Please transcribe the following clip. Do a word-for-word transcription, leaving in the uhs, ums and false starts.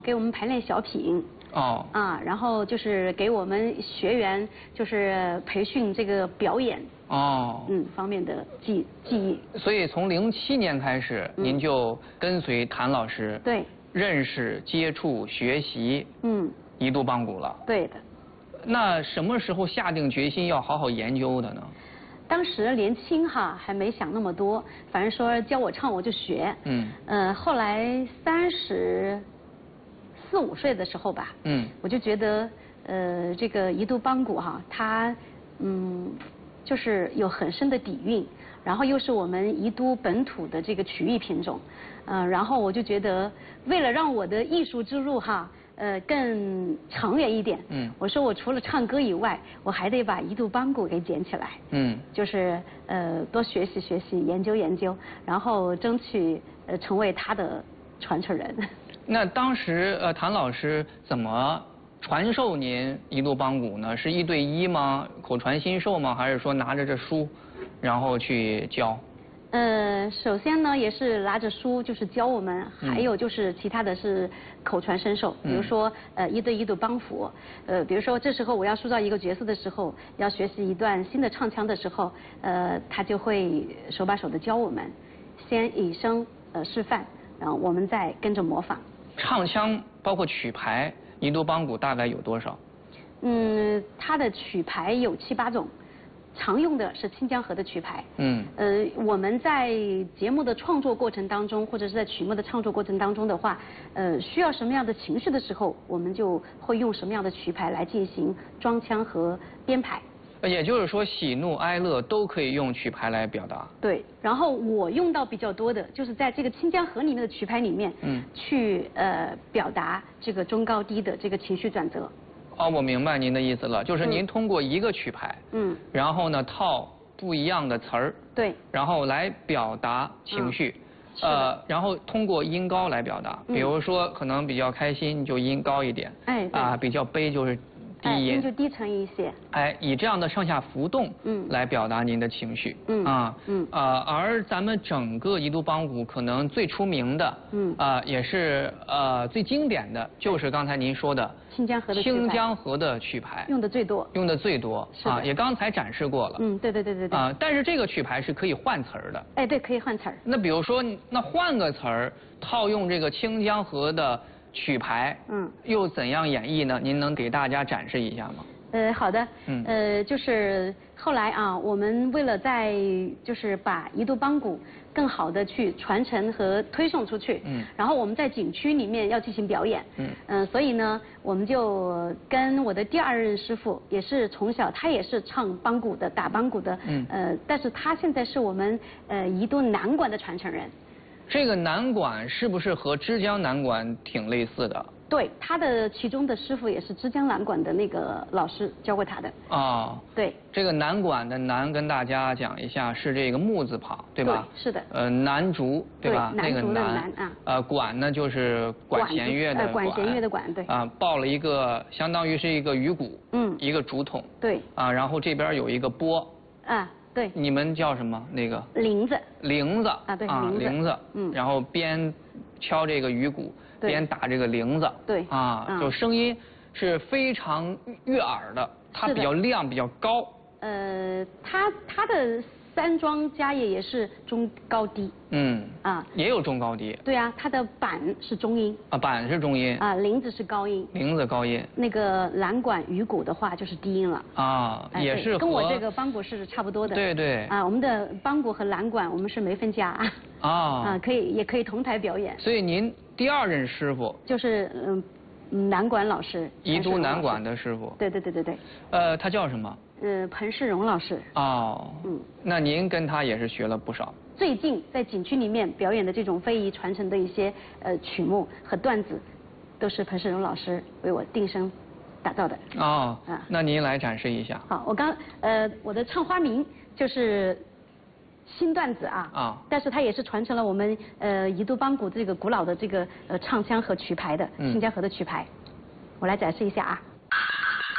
给我们排练小品。 哦。 啊，然后就是给我们学员就是培训这个表演。 哦。 嗯，方面的技技艺。 所以从零七年开始，嗯、您就跟随谭老师。 对。 认识、接触、学习。嗯。移都邦鼓了。 对的。 那什么时候下定决心要好好研究的呢？ 当时年轻哈，还没想那么多，反正说教我唱我就学。嗯。呃，后来三十四五岁的时候吧。嗯。我就觉得，呃，这个移都邦鼓哈，它嗯，就是有很深的底蕴，然后又是我们移都本土的这个曲艺品种，嗯、呃，然后我就觉得，为了让我的艺术之路哈。呃，更长远一点。嗯，我说我除了唱歌以外，我还得把移都邦鼓给捡起来。嗯，就是呃多学习学习，研究研究，然后争取呃成为他的传承人。 那当时呃谭老师怎么传授您移都邦鼓呢？是一对一吗？口传心授吗？还是说拿着这书，然后去教？ 呃，首先呢，也是拿着书就是教我们，还有就是其他的是口传身授，比如说呃一对一的帮扶，呃，比如说这时候我要塑造一个角色的时候，要学习一段新的唱腔的时候，呃，他就会手把手的教我们，先以声呃示范，然后我们再跟着模仿。 唱腔包括曲牌，移都邦鼓大概有多少？ 嗯，它的曲牌有七八种。常用的是清江河的曲牌。嗯。呃，我们在节目的创作过程当中，或者是在曲目的创作过程当中的话，呃，需要什么样的情绪的时候，我们就会用什么样的曲牌来进行装腔和编排。 也就是说，喜怒哀乐都可以用曲牌来表达。 对。然后我用到比较多的，就是在这个清江河里面的曲牌里面，嗯，去呃表达这个中高低的这个情绪转折。 哦，我明白您的意思了，就是您通过一个曲牌，嗯，然后呢套不一样的词儿， 对， 然后来表达情绪，嗯、呃，然后通过音高来表达，嗯、比如说可能比较开心就音高一点，哎，啊，比较悲就是低音， 哎、就低沉一些， 哎，以这样的上下浮动，嗯，来表达您的情绪，嗯啊，嗯啊、呃，而咱们整个移都邦鼓可能最出名的，嗯啊、呃，也是呃最经典的，就是刚才您说的。 清江河的清江河的曲牌用的最多， 用的最多啊，也刚才展示过了。 嗯，对对对对对。 啊，但是这个曲牌是可以换词儿的。 哎，对，可以换词儿。 那比如说，那换个词儿，套用这个清江河的曲牌，嗯，又怎样演绎呢？您能给大家展示一下吗？ 呃，好的。嗯。呃，就是后来啊，我们为了在就是把移都邦鼓更好的去传承和推送出去，嗯，然后我们在景区里面要进行表演，嗯，嗯、呃，所以呢，我们就跟我的第二任师傅，也是从小他也是唱邦鼓的，打邦鼓的，嗯，呃，但是他现在是我们呃移都南管的传承人。 这个南管是不是和枝江南管挺类似的？ 对，他的其中的师傅也是枝江南管的那个老师教过他的。 哦。 对。 这个南管的南跟大家讲一下，是这个木字旁，对吧？ 对，是的。 呃，南竹，对吧？ 对， 那个南啊。 呃，管呢就是管弦乐的管。管弦乐的管，对。 啊，抱了一个，相当于是一个鱼鼓，嗯，一个竹筒。 对。 啊，然后这边有一个钵。 啊。对， 你们叫什么？那个铃子。 铃子啊，对， 啊，铃子。嗯。然后边敲这个鱼鼓，边打这个铃子。 对。 啊，就声音是非常悦耳的，它比较亮，比较高。 呃，它它的山庄家业也是中高低。嗯。啊。 也有中高低。 对啊，它的板是中音。 啊，板是中音。 啊，铃子是高音。 铃子高音。 那个南管鱼鼓的话就是低音了。 啊，也是跟我这个邦鼓是差不多的。 对对。 啊，我们的邦鼓和南管我们是没分家。啊。啊，可以也可以同台表演。 所以您第二任师傅就是嗯南管老师。 移都南管的师傅。 对对对对对。 呃，他叫什么？ 呃，彭世荣老师。 哦。嗯。那您跟他也是学了不少。 最近在景区里面表演的这种非遗传承的一些呃曲目和段子，都是彭世荣老师为我定声打造的。 哦。啊。那您来展示一下。 好，我刚呃我的唱花名就是新段子啊。啊。但是它也是传承了我们呃移都邦鼓这个古老的这个呃唱腔和曲牌的清江河的曲牌，我来展示一下啊。